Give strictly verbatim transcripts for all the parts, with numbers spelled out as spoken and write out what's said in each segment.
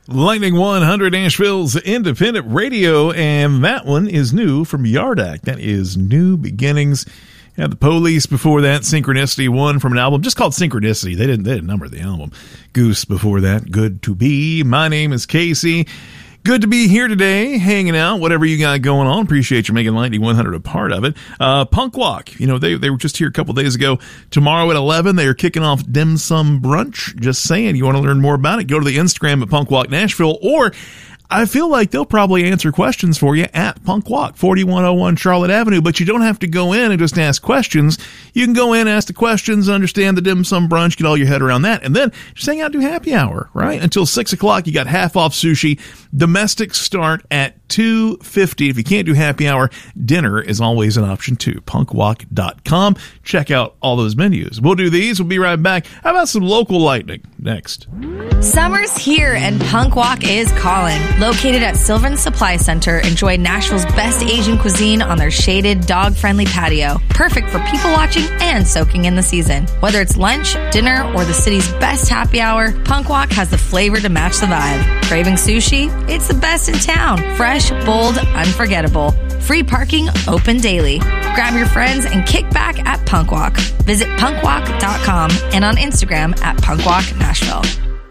Lightning one hundred, Nashville's independent radio, and that one is new from Yardak. That is New Beginnings. Had the Police before that, Synchronicity, one from an album just called Synchronicity. They didn't, they didn't number the album. Goose before that, Good to Be. My name is Casey. Good to be here today, hanging out, whatever you got going on. Appreciate you making Lightning one hundred a part of it. Uh, Punk Walk, you know, they they were just here a couple days ago. Tomorrow at eleven, they are kicking off Dim Sum Brunch. Just saying, you want to learn more about it, go to the Instagram at Punk Walk Nashville, or I feel like they'll probably answer questions for you at Punk Walk, forty-one oh one Charlotte Avenue, but you don't have to go in and just ask questions. You can go in, ask the questions, understand the dim sum brunch, get all your head around that, and then just hang out, do happy hour, right? Until six o'clock, you got half off sushi. Domestics start at two fifty. If you can't do happy hour, dinner is always an option too. punk walk dot com. Check out all those menus. We'll do these. We'll be right back. How about some local lightning next? Summer's here and Punk Walk is calling. Located at Sylvan Supply Center, enjoy Nashville's best Asian cuisine on their shaded, dog-friendly patio. Perfect for people watching and soaking in the season. Whether it's lunch, dinner, or the city's best happy hour, Punk Walk has the flavor to match the vibe. Craving sushi? It's the best in town. Fresh, bold, unforgettable. Free parking, open daily. Grab your friends and kick back at Punk Walk. Visit punk walk dot com and on Instagram at Punk Walk Nashville.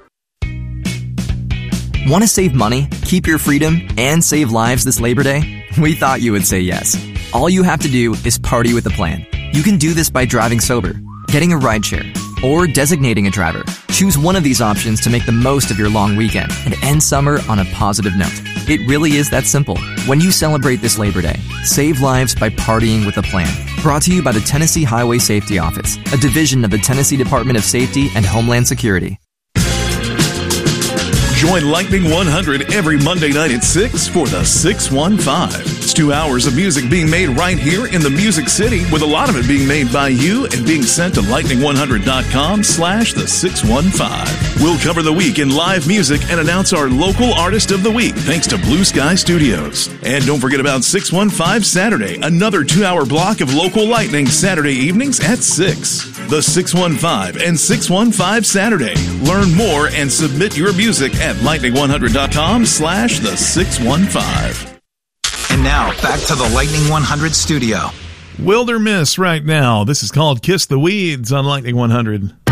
Want to save money, keep your freedom, and save lives this Labor Day? We thought you would say yes. All you have to do is party with a plan. You can do this by driving sober, getting a rideshare, or designating a driver. Choose one of these options to make the most of your long weekend and end summer on a positive note. It really is that simple. When you celebrate this Labor Day, save lives by partying with a plan. Brought to you by the Tennessee Highway Safety Office, a division of the Tennessee Department of Safety and Homeland Security. Join Lightning one hundred every Monday night at six for the six one five. It's two hours of music being made right here in the Music City, with a lot of it being made by you and being sent to lightning one hundred dot com slash the six one five. We'll cover the week in live music and announce our local artist of the week, thanks to Blue Sky Studios. And don't forget about six one five Saturday, another two-hour block of local lightning Saturday evenings at six. The six one five and six one five Saturday. Learn more and submit your music at lightning one hundred dot com slash the six one five. And now, back to the Lightning one hundred studio. Wilder Miss right now. This is called Kiss the Weeds on Lightning one hundred.